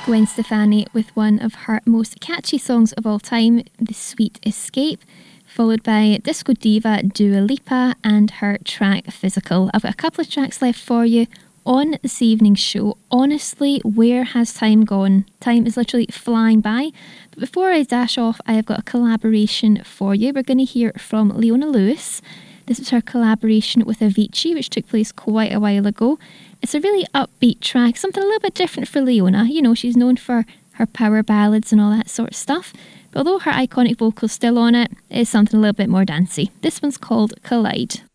Gwen Stefani with one of her most catchy songs of all time, The Sweet Escape, followed by disco diva Dua Lipa and her track Physical. I've got a couple of tracks left for you on this evening's show. Honestly, where has time gone? Time is literally flying by. But before I dash off, I have got a collaboration for you. We're going to hear from Leona Lewis. This was her collaboration with Avicii, which took place quite a while ago. It's a really upbeat track, something a little bit different for Leona. You know, she's known for her power ballads and all that sort of stuff. But although her iconic vocal's still on it, it is something a little bit more dancey. This one's called Collide.